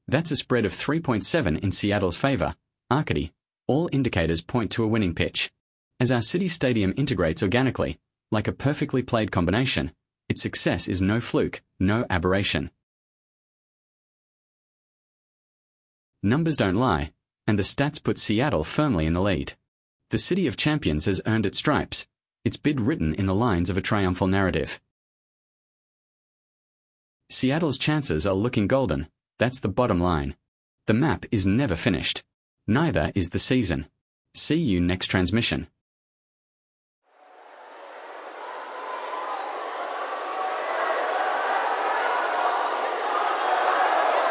That's a spread of 3.7 in Seattle's favor. Arcady. All indicators point to a winning pitch. As our city stadium integrates organically, like a perfectly played combination, its success is no fluke, no aberration. Numbers don't lie, and the stats put Seattle firmly in the lead. The City of Champions has earned its stripes, its bid written in the lines of a triumphal narrative. Seattle's chances are looking golden, that's the bottom line. The map is never finished. Neither is the season. See you next transmission.